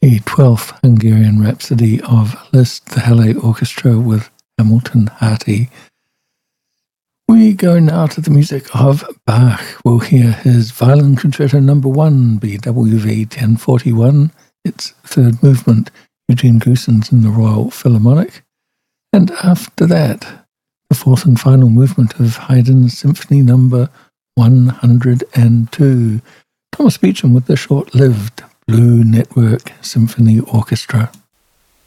the 12th Hungarian Rhapsody of Liszt, the Halle Orchestra with Hamilton Harty. We go now to the music of Bach. We'll hear his Violin Concerto No. 1, BWV 1041, its third movement, Eugene Goossens and the Royal Philharmonic. And after that, the fourth and final movement of Haydn's Symphony No. 102. Thomas Beecham with the short-lived Blue Network Symphony Orchestra.